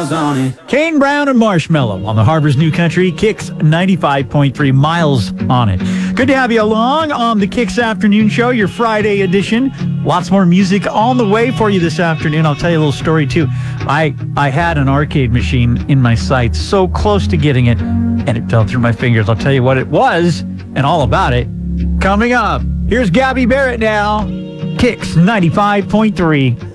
miles on it. Kane Brown and Marshmello on the Harbor's New Country, Kicks 95.3 miles on it. Good to have you along on the Kicks Afternoon Show, your Friday edition. Lots more music on the way for you this afternoon. I'll tell you a little story, too. I had an arcade machine in my sights, so close to getting it, and it fell through my fingers. I'll tell you what it was and all about it coming up. Here's Gabby Barrett now. Kicks 95.3.